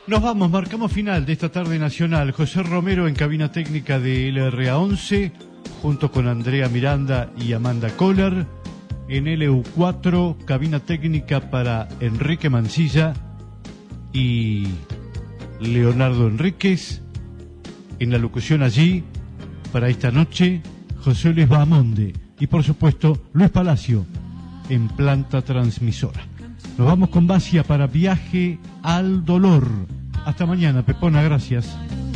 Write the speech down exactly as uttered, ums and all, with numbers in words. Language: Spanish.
Nos vamos, marcamos final de esta tarde nacional. José Romero en cabina técnica de L R A once, junto con Andrea Miranda y Amanda Kohler. En L U cuatro, cabina técnica para Enrique Mancilla y Leonardo Enríquez. En la locución allí, para esta noche, José Luis Bahamonde y por supuesto Luis Palacio en planta transmisora. Nos vamos con Basia para Viaje al Dolor. Hasta mañana, Pepona, gracias.